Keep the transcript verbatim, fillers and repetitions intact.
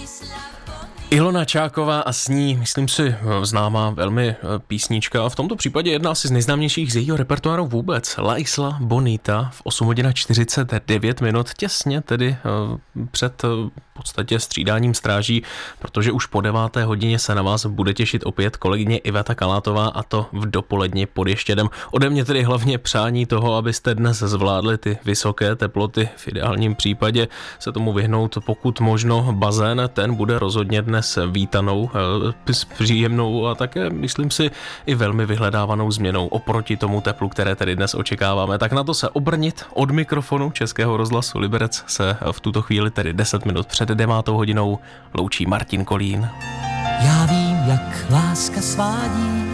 Ilona Čáková a s ní, myslím si, známá velmi písnička. V tomto případě jedna asi z nejznámějších z jejího repertoáru vůbec. La Isla Bonita v osm hodin čtyřicet devět minut, těsně tedy před v podstatě střídáním stráží, protože už po deváté hodině se na vás bude těšit opět kolegyně Iveta Kalátová, a to v dopoledni pod Ještědem. Ode mě tedy hlavně přání toho, abyste dnes zvládli ty vysoké teploty, v ideálním případě se tomu vyhnout pokud možno bazén, ten bude rozhodně dnes vítanou, příjemnou a také, myslím si, i velmi vyhledávanou změnou oproti tomu teplu, které tedy dnes očekáváme. Tak na to se obrnit. Od mikrofonu Českého rozhlasu Liberec se v tuto chvíli, tedy deset minut před devátou hodinou, loučí Martin Kolín. Já vím, jak láska svádí